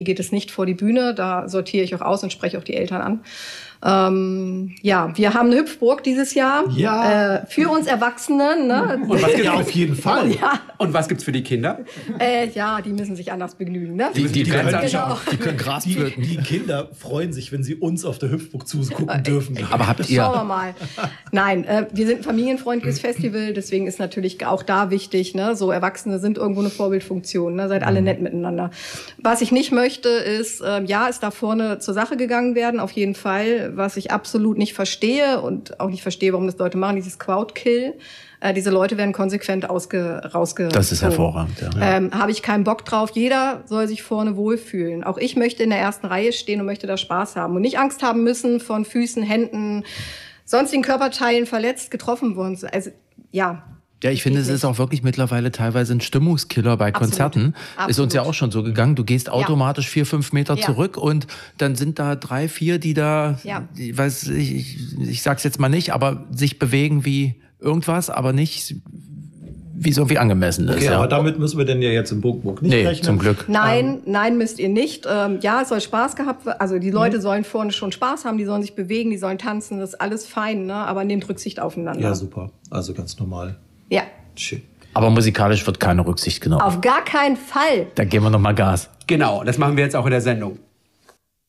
geht es nicht vor die Bühne, da sortiere ich auch aus und spreche auch die Eltern an. Ja, wir haben eine Hüpfburg dieses Jahr für uns Erwachsene. Ne? Und was gibt's auf jeden Fall. Ja. Und was gibt's für die Kinder? Ja, die müssen sich anders begnügen. Ne? Die können Gras pflücken. Die Kinder freuen sich, wenn sie uns auf der Hüpfburg zugucken dürfen. Aber habt ihr... Schauen wir mal. Nein, wir sind ein familienfreundliches Festival, deswegen ist natürlich auch da wichtig, ne? So Erwachsene sind irgendwo eine Vorbildfunktion, ne? Seid alle nett miteinander. Was ich nicht möchte, ist, es darf vorne zur Sache gegangen werden, auf jeden Fall. Was ich absolut nicht verstehe und auch nicht verstehe, warum das Leute machen, dieses Crowdkill. Diese Leute werden konsequent rausgezogen. Das ist hervorragend, ja. Habe ich keinen Bock drauf. Jeder soll sich vorne wohlfühlen. Auch ich möchte in der ersten Reihe stehen und möchte da Spaß haben. Und nicht Angst haben müssen, von Füßen, Händen, sonstigen Körperteilen verletzt, getroffen worden zu. Also, ja. Ja, ich finde, es ist auch wirklich mittlerweile teilweise ein Stimmungskiller bei Konzerten. Absolut. Ist uns ja auch schon so gegangen. Du gehst automatisch 4-5 Meter zurück und dann sind da 3, 4, die da, ich sag's jetzt mal nicht, aber sich bewegen wie irgendwas, aber nicht wie es irgendwie angemessen ist. Okay, aber damit müssen wir denn ja jetzt in Burgburg nicht rechnen. Zum Glück. Nein, müsst ihr nicht. Es soll Spaß gehabt werden. Also die Leute sollen vorne schon Spaß haben, die sollen sich bewegen, die sollen tanzen, das ist alles fein, ne? Aber nehmt Rücksicht aufeinander. Ja, super. Also ganz normal. Ja. Schön. Aber musikalisch wird keine Rücksicht genommen. Auf gar keinen Fall. Da geben wir nochmal Gas. Genau, das machen wir jetzt auch in der Sendung.